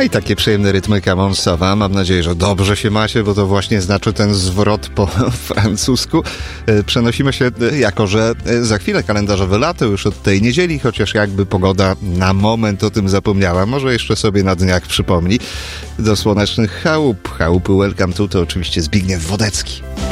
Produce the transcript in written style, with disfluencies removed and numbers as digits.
I takie przyjemne rytmy Camonsowa. Mam nadzieję, że dobrze się macie, bo to właśnie znaczy ten zwrot po francusku. Przenosimy się, jako że za chwilę kalendarzowe lato już od tej niedzieli, chociaż jakby pogoda na moment o tym zapomniała. Może jeszcze sobie na dniach przypomni. Do słonecznych chałup. Chałupy Welcome to oczywiście Zbigniew Wodecki.